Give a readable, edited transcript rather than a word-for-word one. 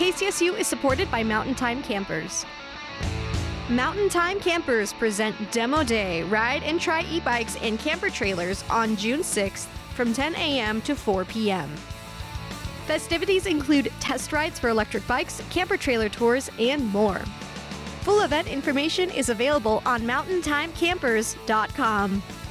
KCSU is supported by Mountain Time Campers. Mountain Time Campers present Demo Day, ride and try e-bikes and camper trailers on June 6th from 10 a.m. to 4 p.m. Festivities include test rides for electric bikes, camper trailer tours, and more. Full event information is available on mountaintimecampers.com.